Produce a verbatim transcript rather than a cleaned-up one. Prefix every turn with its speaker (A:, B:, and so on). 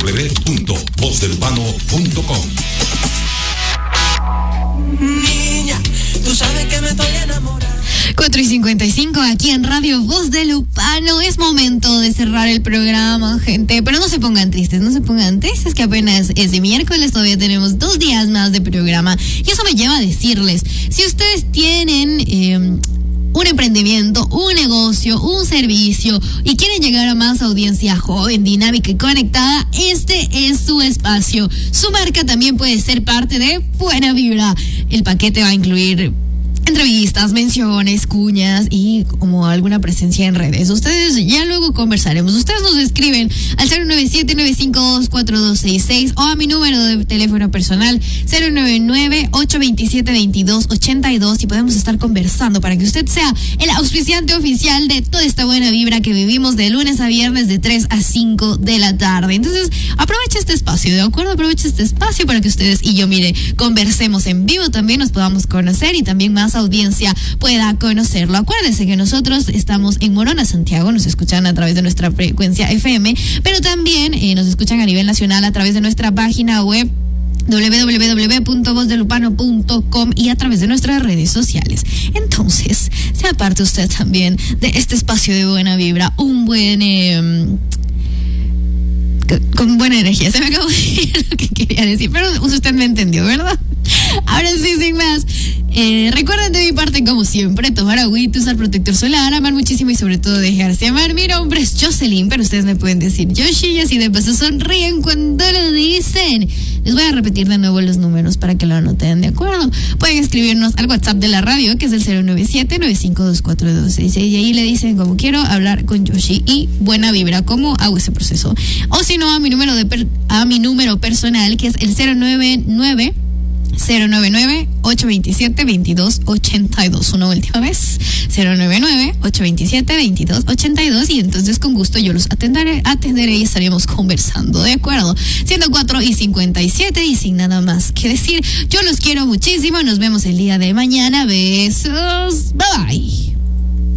A: w punto voz del urbano punto com.
B: Niña, tú sabes que me estoy enamorando.
C: cuatro y cincuenta y cinco aquí en Radio Voz del Upano. Es momento de cerrar el programa, gente. Pero no se pongan tristes, no se pongan tristes, que apenas es de miércoles, todavía tenemos dos días más de programa. Y eso me lleva a decirles, si ustedes tienen eh, un emprendimiento, un negocio, un servicio y quieren llegar a más audiencia joven, dinámica y conectada, este es su espacio. Su marca también puede ser parte de Buena Vibra. El paquete va a incluir entrevistas, menciones, cuñas y como alguna presencia en redes. Ustedes ya luego conversaremos. Ustedes nos escriben al cero nueve siete, nueve cinco dos, cuatro dos seis seis o a mi número de teléfono personal cero nueve nueve, ocho dos siete, dos dos ocho dos y podemos estar conversando para que usted sea el auspiciante oficial de toda esta buena vibra que vivimos de lunes a viernes de tres a cinco de la tarde. Entonces, aprovecha este espacio, ¿de acuerdo? Aprovecha este espacio para que ustedes y yo, mire, conversemos en vivo, también nos podamos conocer y también más audiencia pueda conocerlo. Acuérdense que nosotros estamos en Morona, Santiago, nos escuchan a través de nuestra frecuencia F M, pero también eh, nos escuchan a nivel nacional a través de nuestra página web doble u doble u doble u punto voz del upano punto com y a través de nuestras redes sociales. Entonces, sea parte usted también de este espacio de buena vibra, un buen... Eh, con buena energía. Se me acabó de decir lo que quería decir, pero usted me entendió, ¿verdad? Ahora sí, sin más. Eh, recuerden de mi parte, como siempre, tomar agüita, usar protector solar, amar muchísimo y sobre todo dejarse amar. Mi nombre es Jocelyn, pero ustedes me pueden decir Yoshi y así de paso sonríen cuando lo dicen. Les voy a repetir de nuevo los números para que lo anoten, ¿de acuerdo? Pueden escribirnos al WhatsApp de la radio, que es el cero nueve siete, nueve cinco dos, cuatro dos seis seis y ahí le dicen como quiero hablar con Yoshi y buena vibra, cómo hago ese proceso. O si no, a mi número de per- a mi número personal, que es el cero nueve nueve cero nueve nueve, ocho dos siete, dos dos ocho dos. Una última vez, cero nueve nueve, ocho dos siete, dos dos ocho dos y entonces con gusto yo los atenderé, atenderé y estaremos conversando, ¿de acuerdo? Siendo cuatro y cincuenta y siete y sin nada más que decir, yo los quiero muchísimo, nos vemos el día de mañana, besos, bye bye.